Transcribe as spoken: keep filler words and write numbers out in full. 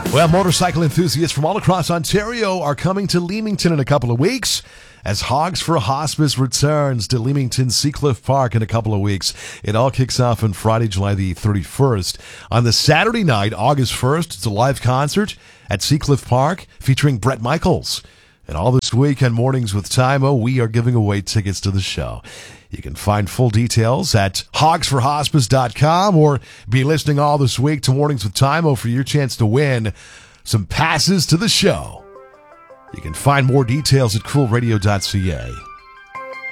Well, motorcycle enthusiasts from all across Ontario are coming to Leamington in a couple of weeks as Hogs for Hospice returns to Leamington Seacliff Park in a couple of weeks. It all kicks off on Friday, July the thirty-first. On the Saturday night, August first, it's a live concert at Seacliff Park featuring Bret Michaels. And all this week on Mornings with Timo, we are giving away tickets to the show. You can find full details at hogs for hospice dot com or be listening all this week to Mornings with Timo for your chance to win some passes to the show. You can find more details at cool radio dot c a.